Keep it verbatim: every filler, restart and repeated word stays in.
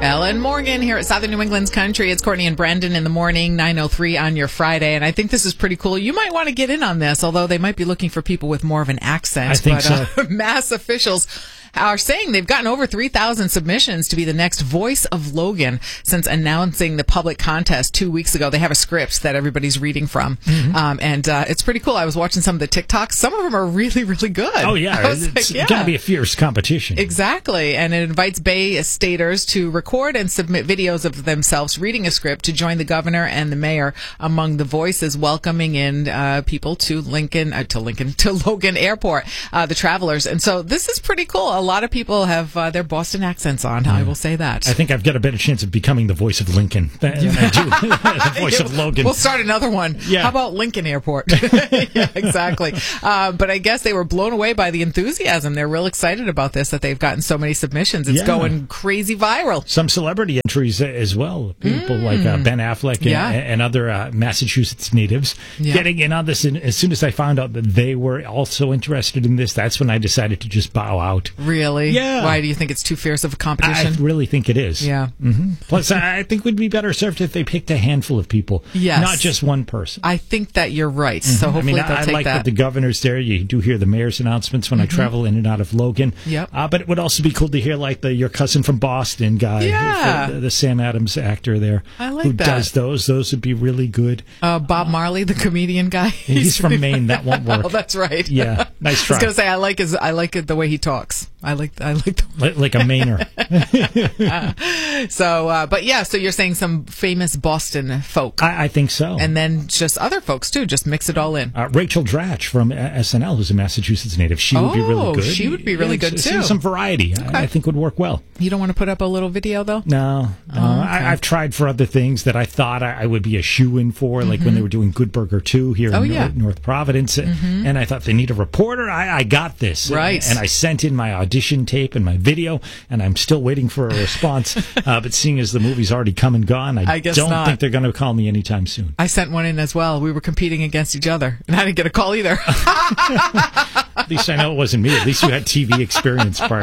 Ellen Morgan here at Southern New England's Country. It's Courtney and Brendan in the morning, nine oh three on your Friday. And I think this is pretty cool. You might want to get in on this, although they might be looking for people with more of an accent. I think but, so. Uh, Mass officials are saying they've gotten over three thousand submissions to be the next voice of Logan since announcing the public contest two weeks ago. They have a script that everybody's reading from. Mm-hmm. Um, and uh, it's pretty cool. I was watching some of the TikToks. Some of them are really, really good. Oh, yeah. It's like, yeah. going to be a fierce competition. Exactly. And it invites Bay Staters to record and submit videos of themselves reading a script to join the governor and the mayor among the voices welcoming in uh, people to Lincoln, uh, to Lincoln, to Logan Airport, uh, the travelers. And so this is pretty cool. A lot of people have uh, their Boston accents on. Yeah. I will say that. I think I've got a better chance of becoming the voice of Lincoln than I do the voice yeah, of Logan. We'll start another one. Yeah. How about Lincoln Airport? Yeah, exactly. Uh, but I guess they were blown away by the enthusiasm. They're real excited about this, that they've gotten so many submissions. It's yeah. going crazy viral. Some celebrity entries as well. People mm. like uh, Ben Affleck and, yeah. and other uh, Massachusetts natives yeah. getting in on this. And as soon as I found out that they were also interested in this, that's when I decided to just bow out. Really? Yeah. Why do you think it's too fierce of a competition? I really think it is. Yeah. Mm-hmm. Plus, I think we'd be better served if they picked a handful of people, yes. not just one person. I think that you're right. Mm-hmm. So hopefully I mean, they'll I take like that. that the governor's there. You do hear the mayor's announcements when mm-hmm. I travel in and out of Logan. Yep. Uh, but it would also be cool to hear like the your cousin from Boston guy, yeah. the, the Sam Adams actor there, I like who that. does those. Those would be really good. Uh, Bob Marley, the comedian guy. He's, he's from Maine. That won't work. Oh, that's right. Yeah, nice try. I was gonna say I like his. I like it the way he talks. I like. I like the like, like a Mainer. uh, so, uh, but yeah. So you're saying some famous Boston folk. I, I think so. And then just other folks too. Just mix it all in. Uh, Rachel Dratch from S N L, who's a Massachusetts native. She oh, would be really good. She would be really yeah, good so, too. Some variety. Okay. I, I think would work well. You don't want to put up a little video though? No. no. Oh, okay. I, I've tried for other things that I thought I, I would be a shoo-in for, like mm-hmm. when they were doing Good Burger two here oh, in yeah. North, North Providence. Mm-hmm. And I thought, they need a reporter? I, I got this. Right. And, and I sent in my audition tape and my video, and I'm still waiting for a response. uh, but seeing as the movie's already come and gone, I, I guess don't not. think they're going to call me anytime soon. I sent one in as well. We were competing against each other, and I didn't get a call either. At least I know it wasn't me. At least you had T V experience prior.